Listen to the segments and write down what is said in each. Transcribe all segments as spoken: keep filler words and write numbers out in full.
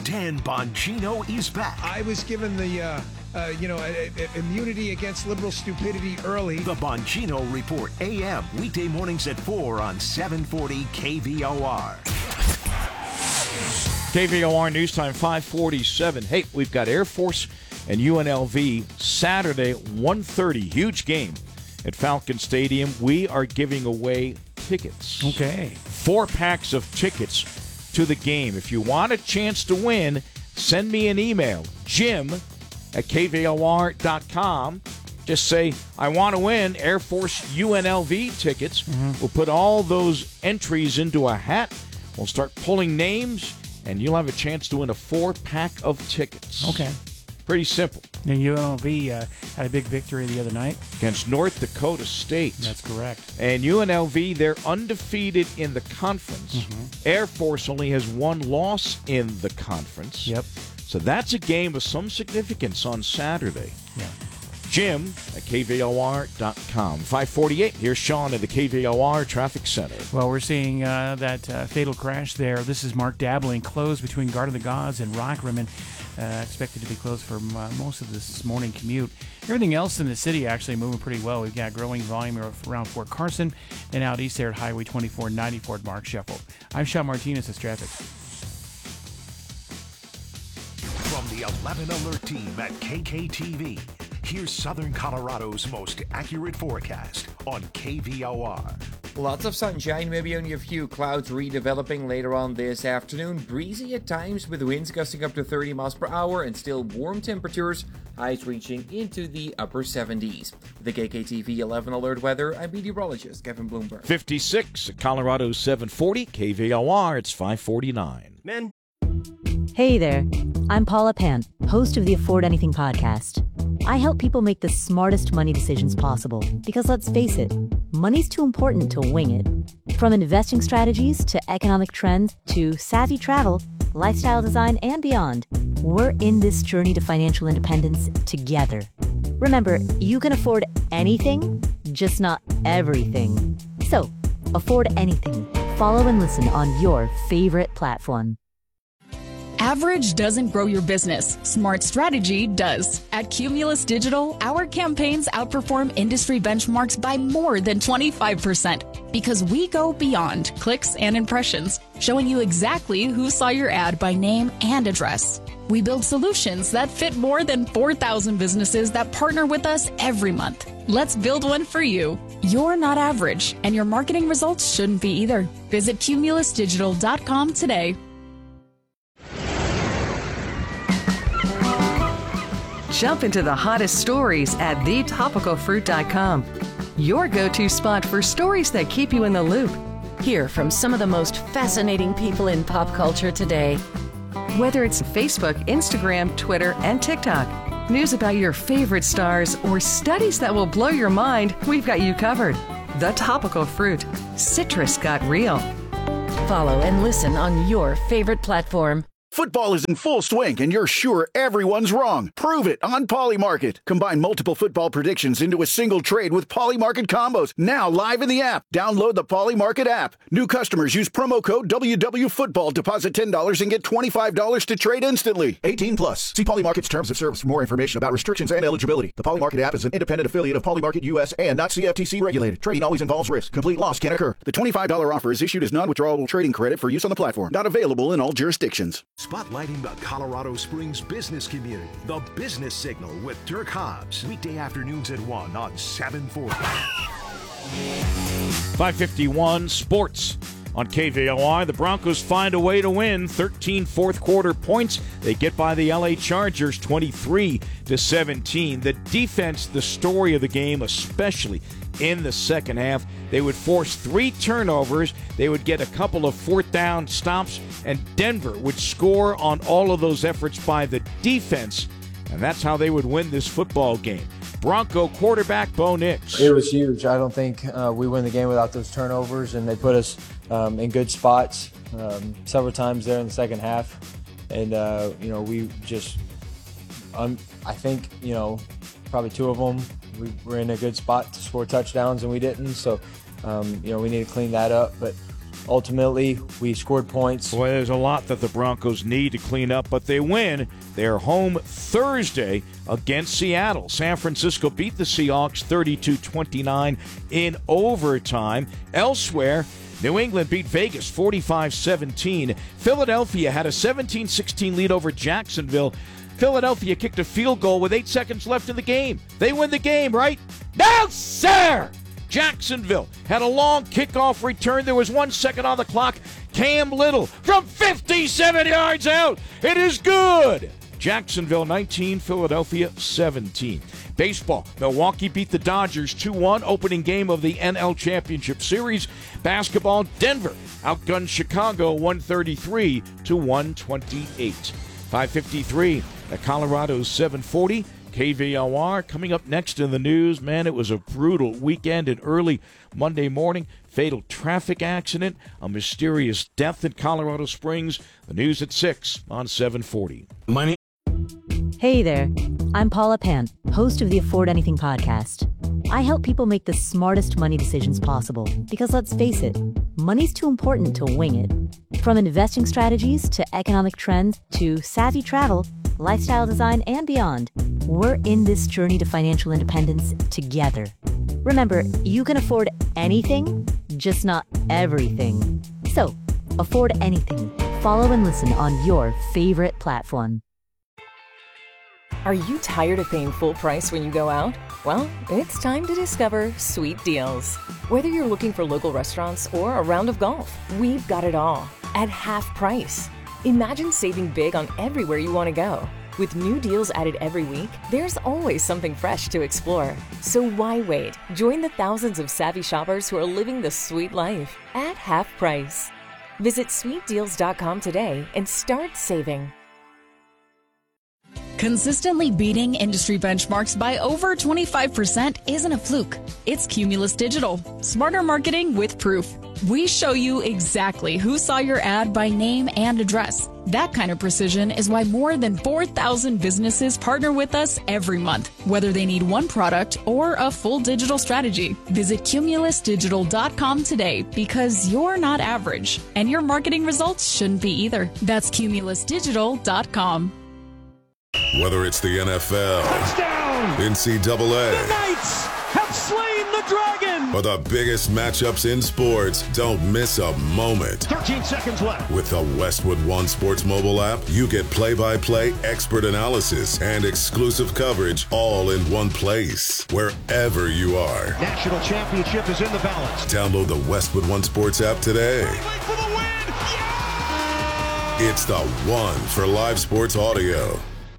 Dan Bongino is back. I was given the, uh, uh, you know, a, a, immunity against liberal stupidity early. The Bongino Report, A M, weekday mornings at four on seven forty K V O R. K V O R News Time five forty-seven. Hey, we've got Air Force and U N L V Saturday, one thirty. Huge game at Falcon Stadium. We are giving away tickets. Okay. Four packs of tickets to the game. If you want a chance to win, send me an email, Jim at K V O R dot com. Just say, I want to win Air Force U N L V tickets. Mm-hmm. We'll put all those entries into a hat. We'll start pulling names, and you'll have a chance to win a four-pack of tickets. Okay. Pretty simple. And U N L V uh, had a big victory the other night. Against North Dakota State. That's correct. And U N L V, they're undefeated in the conference. Mm-hmm. Air Force only has one loss in the conference. Yep. So that's a game of some significance on Saturday. Yeah. Jim at K V O R dot com. five forty-eight, here's Sean at the K V O R Traffic Center. Well, we're seeing uh, that uh, fatal crash there. This is Mark Dabbling, closed between Garden of the Gods and Rockrimmon. Uh, expected to be closed for uh, most of this morning commute. Everything else in the city actually moving pretty well. We've got growing volume around Fort Carson and out east there at Highway twenty-four ninety-four at Mark Sheffield. I'm Sean Martinez at traffic. From the eleven Alert Team at K K T V, here's Southern Colorado's most accurate forecast on K V O R. Lots of sunshine, maybe only a few clouds redeveloping later on this afternoon. Breezy at times with winds gusting up to thirty miles per hour and still warm temperatures, highs reaching into the upper seventies. The K K T V eleven Alert weather, I'm meteorologist Kevin Bloomberg. fifty-six at Colorado seven forty, K V O R, it's five forty-nine. Men. Hey there, I'm Paula Pant, host of the Afford Anything podcast. I help people make the smartest money decisions possible because, let's face it, money's too important to wing it. From investing strategies to economic trends to savvy travel, lifestyle design, and beyond, we're in this journey to financial independence together. Remember, you can afford anything, just not everything. So, afford anything. Follow and listen on your favorite platform. Average doesn't grow your business. Smart strategy does. At Cumulus Digital, our campaigns outperform industry benchmarks by more than twenty-five percent because we go beyond clicks and impressions, showing you exactly who saw your ad by name and address. We build solutions that fit more than four thousand businesses that partner with us every month. Let's build one for you. You're not average, and your marketing results shouldn't be either. Visit cumulus digital dot com today. Jump into the hottest stories at the topical fruit dot com. Your go-to spot for stories that keep you in the loop. Hear from some of the most fascinating people in pop culture today. Whether it's Facebook, Instagram, Twitter, and TikTok, news about your favorite stars, or studies that will blow your mind, we've got you covered. The Topical Fruit. Citrus got real. Follow and listen on your favorite platform. Football is in full swing, and you're sure everyone's wrong. Prove it on Polymarket. Combine multiple football predictions into a single trade with Polymarket combos. Now live in the app. Download the Polymarket app. New customers use promo code W W Football. Deposit ten dollars and get twenty-five dollars to trade instantly. eighteen plus. See Polymarket's terms of service for more information about restrictions and eligibility. The Polymarket app is an independent affiliate of Polymarket U S and not C F T C regulated. Trading always involves risk. Complete loss can occur. The twenty-five dollars offer is issued as non-withdrawable trading credit for use on the platform. Not available in all jurisdictions. Spotlighting the Colorado Springs business community. The Business Signal with Dirk Hobbs. Weekday afternoons at one on seven forty. five fifty-one Sports on K V O R. The Broncos find a way to win. thirteen fourth quarter points. They get by the L A Chargers twenty-three to seventeen. The defense, the story of the game, especially in the second half. They would force three turnovers. They would get a couple of fourth down stops, and Denver would score on all of those efforts by the defense, and that's how they would win this football game. Bronco quarterback Bo Nix. It was huge. I don't think uh, we win the game without those turnovers, and they put us um, in good spots um, several times there in the second half. And, uh, you know, we just, um, I think, you know, probably two of them, we were in a good spot to score touchdowns, and we didn't. So, um, you know, we need to clean that up. But ultimately, we scored points. Boy, there's a lot that the Broncos need to clean up, but they win. They're home Thursday against Seattle. San Francisco beat the Seahawks thirty-two twenty-nine in overtime. Elsewhere, New England beat Vegas forty-five seventeen. Philadelphia had a seventeen sixteen lead over Jacksonville. Philadelphia kicked a field goal with eight seconds left in the game. They win the game, right? No, sir! Jacksonville had a long kickoff return. There was one second on the clock. Cam Little from fifty-seven yards out. It is good. Jacksonville nineteen, Philadelphia seventeen. Baseball, Milwaukee beat the Dodgers two one, opening game of the N L Championship Series. Basketball, Denver outgunned Chicago one thirty-three to one twenty-eight. five fifty-three at Colorado's seven forty. K V L R coming up next in the news. Man, it was a brutal weekend and early Monday morning. Fatal traffic accident, a mysterious death in Colorado Springs. The news at six on seven forty. Money. Hey there, I'm Paula Pan, host of the Afford Anything podcast. I help people make the smartest money decisions possible because, let's face it, money's too important to wing it. From investing strategies to economic trends to savvy travel, lifestyle design, and beyond, we're in this journey to financial independence together. Remember, you can afford anything, just not everything. So, afford anything. Follow and listen on your favorite platform. Are you tired of paying full price when you go out? Well, it's time to discover Sweet Deals. Whether you're looking for local restaurants or a round of golf, we've got it all at half price. Imagine saving big on everywhere you want to go. With new deals added every week, there's always something fresh to explore. So why wait? Join the thousands of savvy shoppers who are living the sweet life at half price. Visit sweet deals dot com today and start saving. Consistently beating industry benchmarks by over twenty-five percent isn't a fluke. It's Cumulus Digital. Smarter marketing with proof. We show you exactly who saw your ad by name and address. That kind of precision is why more than four thousand businesses partner with us every month, whether they need one product or a full digital strategy. Visit cumulus digital dot com today because you're not average, and your marketing results shouldn't be either. That's cumulus digital dot com. Whether it's the N F L, touchdown, N C double A, the Knights have slain the dragon, or the biggest matchups in sports, don't miss a moment. thirteen seconds left. With the Westwood One Sports mobile app, you get play-by-play, expert analysis, and exclusive coverage all in one place, wherever you are. National championship is in the balance. Download the Westwood One Sports app today. For the win. Yeah! It's the one for live sports audio.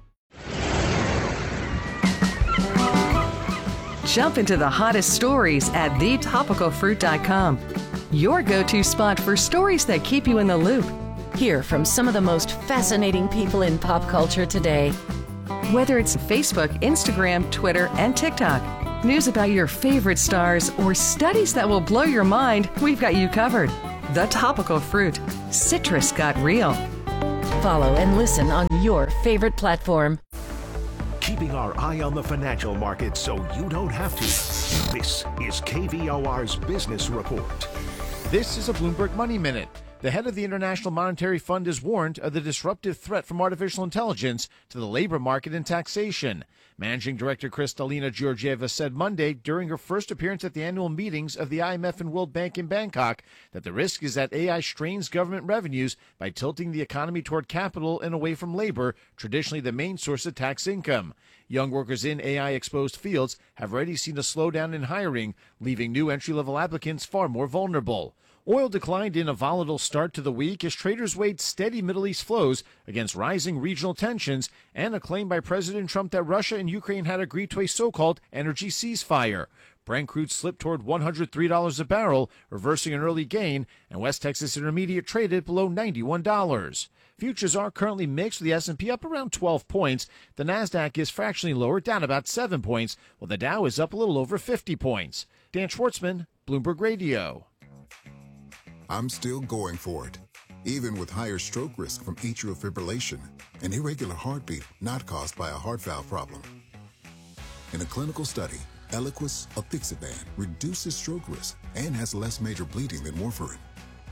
Jump into the hottest stories at the topical fruit dot com. Your go-to spot for stories that keep you in the loop. Hear from some of the most fascinating people in pop culture today. Whether it's Facebook, Instagram, Twitter, and TikTok, news about your favorite stars, or studies that will blow your mind, we've got you covered. The Topical Fruit. Citrus got real. Follow and listen on your favorite platform. Keeping our eye on the financial markets so you don't have to. This is K V O R's Business Report. This is a Bloomberg Money Minute. The head of the International Monetary Fund has warned of the disruptive threat from artificial intelligence to the labor market and taxation. Managing Director Kristalina Georgieva said Monday during her first appearance at the annual meetings of the I M F and World Bank in Bangkok that the risk is that A I strains government revenues by tilting the economy toward capital and away from labor, traditionally the main source of tax income. Young workers in A I-exposed fields have already seen a slowdown in hiring, leaving new entry-level applicants far more vulnerable. Oil declined in a volatile start to the week as traders weighed steady Middle East flows against rising regional tensions and a claim by President Trump that Russia and Ukraine had agreed to a so-called energy ceasefire. Brent crude slipped toward one hundred three dollars a barrel, reversing an early gain, and West Texas Intermediate traded below ninety-one dollars. Futures are currently mixed, with the S and P up around twelve points. The NASDAQ is fractionally lower, down about seven points, while the Dow is up a little over fifty points. Dan Schwartzman, Bloomberg Radio. I'm still going for it, even with higher stroke risk from atrial fibrillation, an irregular heartbeat not caused by a heart valve problem. In a clinical study, Eliquis apixaban reduces stroke risk and has less major bleeding than warfarin.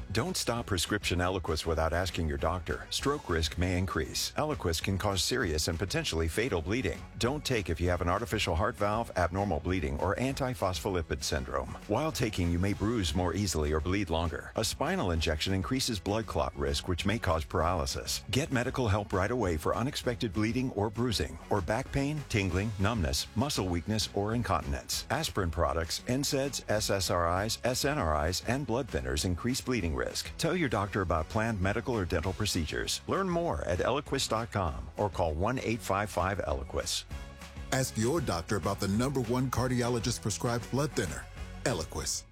Don't stop prescription Eliquis without asking your doctor. Stroke risk may increase. Eliquis can cause serious and potentially fatal bleeding. Don't take if you have an artificial heart valve, abnormal bleeding, or antiphospholipid syndrome. While taking, you may bruise more easily or bleed longer. A spinal injection increases blood clot risk, which may cause paralysis. Get medical help right away for unexpected bleeding or bruising, or back pain, tingling, numbness, muscle weakness, or incontinence. Aspirin products, N SAIDs, S S R Is, S N R Is, and blood thinners increase bleeding risk. Tell your doctor about planned medical or dental procedures. Learn more at Eliquis dot com or call one eight five five Eliquis. Ask your doctor about the number one cardiologist prescribed blood thinner, Eliquis.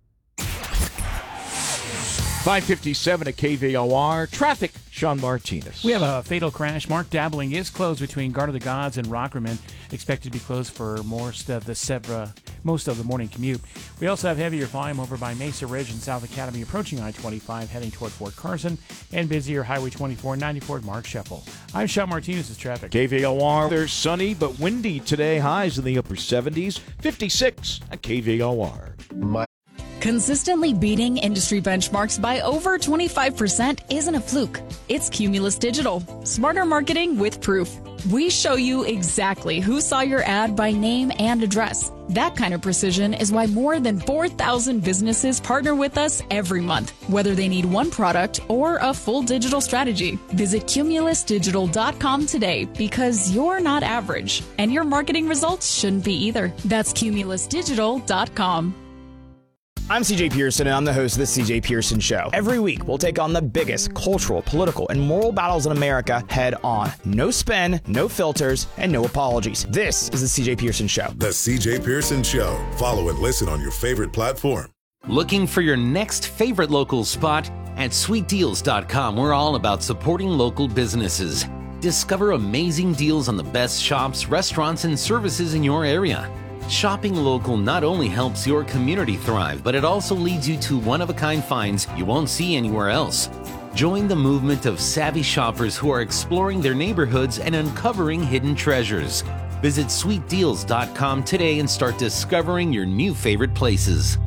five fifty-seven at K V O R. Traffic, Sean Martinez. We have a fatal crash. Mark Dabbling is closed between Garden of the Gods and Rockrimmon. Expected to be closed for most of the Sevra, most of the morning commute. We also have heavier volume over by Mesa Ridge and South Academy approaching I twenty-five heading toward Fort Carson, and busier Highway twenty-four ninety-four at Mark Sheppel. I'm Sean Martinez with traffic. K V O R. There's sunny but windy today. Highs in the upper seventies. fifty-six at K V O R. My Consistently beating industry benchmarks by over twenty-five percent isn't a fluke. It's Cumulus Digital. Smarter marketing with proof. We show you exactly who saw your ad by name and address. That kind of precision is why more than four thousand businesses partner with us every month, whether they need one product or a full digital strategy. Visit Cumulus Digital dot com today because you're not average, and your marketing results shouldn't be either. That's Cumulus Digital dot com. I'm C J Pearson, and I'm the host of The C J Pearson Show. Every week, we'll take on the biggest cultural, political, and moral battles in America head on. No spin, no filters, and no apologies. This is The C J Pearson Show. The C J Pearson Show. Follow and listen on your favorite platform. Looking for your next favorite local spot? At sweet deals dot com, we're all about supporting local businesses. Discover amazing deals on the best shops, restaurants, and services in your area. Shopping local not only helps your community thrive, but it also leads you to one-of-a-kind finds you won't see anywhere else. Join the movement of savvy shoppers who are exploring their neighborhoods and uncovering hidden treasures. Visit sweet deals dot com today and start discovering your new favorite places.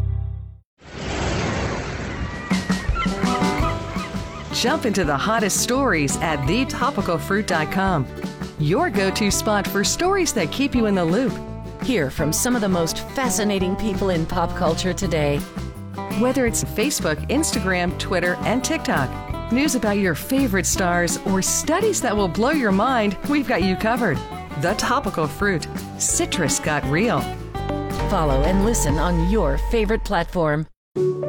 Jump into the hottest stories at the topical fruit dot com. Your go-to spot for stories that keep you in the loop. Hear from some of the most fascinating people in pop culture today. Whether it's Facebook, Instagram, Twitter, and TikTok, news about your favorite stars, or studies that will blow your mind, we've got you covered. The Topical Fruit. Citrus got real. Follow and listen on your favorite platform.